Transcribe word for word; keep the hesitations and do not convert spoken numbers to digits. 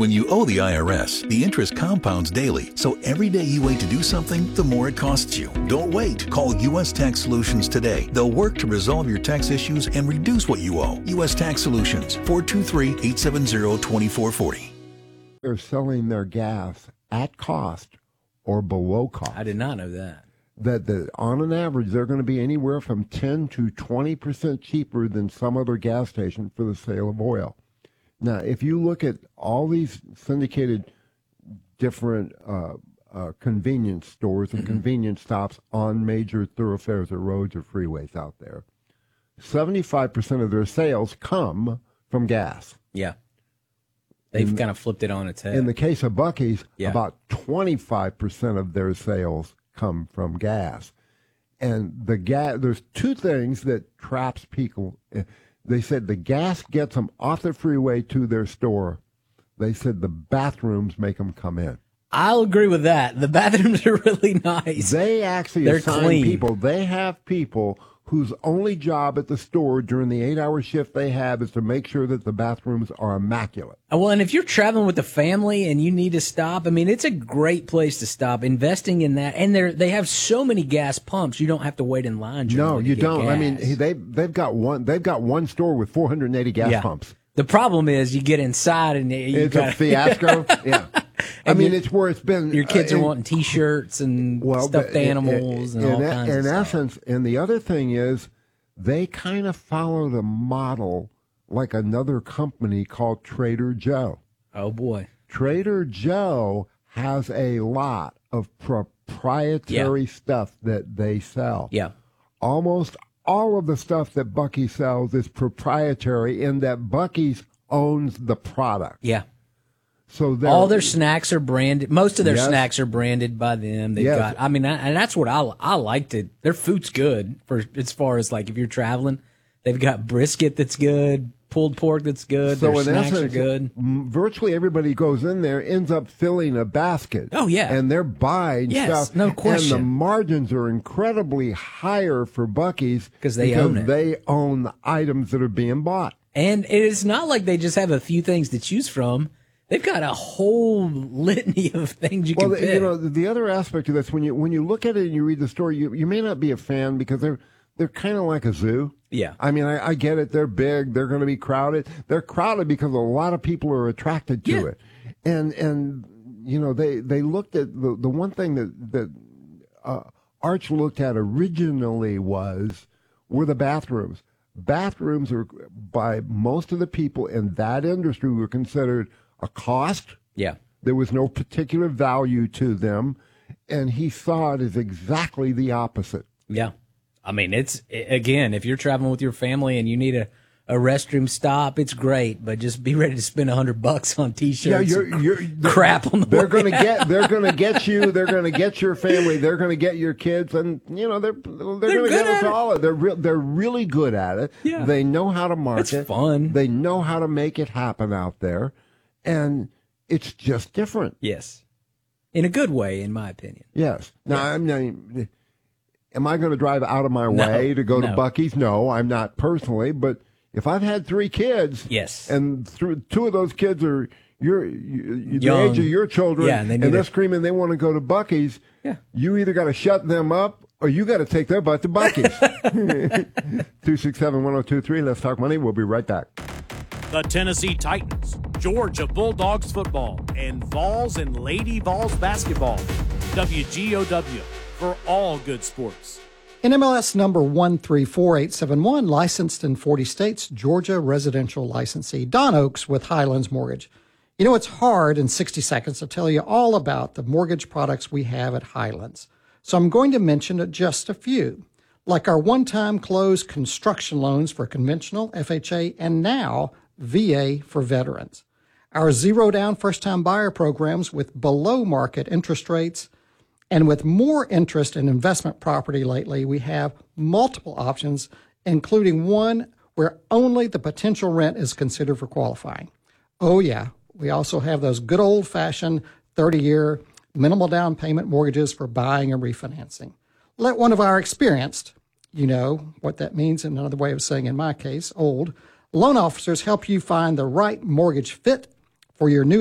When you owe the I R S, the interest compounds daily, so every day you wait to do something, the more it costs you. Don't wait. Call U S Tax Solutions today. They'll work to resolve your tax issues and reduce what you owe. U S Tax Solutions, four two three, eight seven zero, two four four zero. They're selling their gas at cost or below cost. I did not know that. That the, on an average, they're going to be anywhere from ten to twenty percent cheaper than some other gas station for the sale of oil. Now, if you look at all these syndicated different uh, uh, convenience stores and mm-hmm. convenience stops on major thoroughfares or roads or freeways out there, seventy-five percent of their sales come from gas. Yeah. They've in, kind of flipped it on its head. In the case of Buc-ee's, yeah. about twenty-five percent of their sales come from gas. And the gas, there's two things that traps people. They said the gas gets them off the freeway to their store. They said the bathrooms make them come in. I'll agree with that. The bathrooms are really nice. They actually They're assign clean. people. They have people whose only job at the store during the eight-hour shift they have is to make sure that the bathrooms are immaculate. Well, and if you're traveling with the family and you need to stop, I mean, it's a great place to stop. Investing in that, and they they have so many gas pumps, you don't have to wait in line. No, you don't. Gas. I mean, they they've got one. They've got one store with four hundred eighty gas yeah. pumps. The problem is you get inside and you it's gotta, a fiasco. Yeah. I mean, it's where it's been. Your kids uh, are wanting T-shirts and well, stuffed animals in, and all in, kinds in of stuff. In essence, and the other thing is, they kind of follow the model like another company called Trader Joe. Oh, boy. Trader Joe has a lot of proprietary yeah. stuff that they sell. Yeah. Almost all of the stuff that Buc-ee sells is proprietary in that Buc-ee's owns the product. Yeah. So all their snacks are branded. Most of their yes. snacks are branded by them. They've yes. got. I mean, and that's what I I liked it. Their food's good for as far as like if you're traveling. They've got brisket that's good, pulled pork that's good. So their in snacks essence, are good. Virtually everybody goes in there ends up filling a basket. Oh yeah, and they're buying yes, stuff. No question. And the margins are incredibly higher for Buc-ee's because they because own it. They own the items that are being bought. And it's not like they just have a few things to choose from. They've got a whole litany of things you well, can pick. You know, the other aspect of this, when you when you look at it and you read the story, you, you may not be a fan because they're they're kind of like a zoo. Yeah. I mean, I, I get it. They're big. They're going to be crowded. They're crowded because a lot of people are attracted to yeah. it. And, and you know, they, they looked at the, the one thing that, that uh, Arch looked at originally was were the bathrooms. Bathrooms are, by most of the people in that industry, were considered a cost. Yeah. There was no particular value to them. And he saw it as exactly the opposite. Yeah. I mean, it's, again, if you're traveling with your family and you need a, a restroom stop, it's great, but just be ready to spend a hundred bucks on T-shirts. Yeah, you're, and you're, crap on the They're way going to out. get. They're going to get you. They're going to get your family. They're going to get your kids, and you know they're they're, they're going to get us all. They're re- they're really good at it. Yeah. They know how to market. It's fun. They know how to make it happen out there, and it's just different. Yes, in a good way, in my opinion. Yes. Now yes. I'm not. Am I going to drive out of my no, way to go no. to Buc-ee's? No, I'm not personally. But if I've had three kids, yes, and th- two of those kids are your you, the Young. age of your children, yeah, and, they and they're it. screaming they want to go to Buc-ee's, yeah. you either got to shut them up or you got to take their butt to Buc-ee's. two six seven, one oh two three. Let's talk money. We'll be right back. The Tennessee Titans, Georgia Bulldogs football, and Vols and Lady Vols basketball. W G O W for all good sports. N M L S number one three four eight seven one, licensed in forty states, Georgia residential licensee. Don Oaks with Highlands Mortgage. You know, it's hard in sixty seconds to tell you all about the mortgage products we have at Highlands. So I'm going to mention just a few, like our one-time close construction loans for conventional, F H A, and now V A for veterans. Our zero-down first-time buyer programs with below-market interest rates. And with more interest in investment property lately, we have multiple options, including one where only the potential rent is considered for qualifying. Oh, yeah. We also have those good old-fashioned thirty-year minimal down payment mortgages for buying and refinancing. Let one of our experienced, you know what that means in another way of saying, in my case, old, loan officers help you find the right mortgage fit for your new